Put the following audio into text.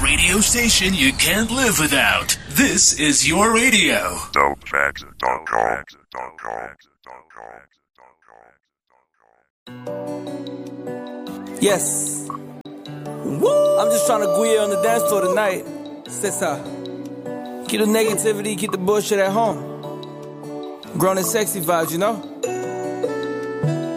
radio station you can't live without. This is your radio. Dopetracks.com. Yes. Woo! I'm just trying to guia on the dance floor tonight. C'est ça. Keep the negativity, keep the bullshit at home. Grown and sexy vibes, you know?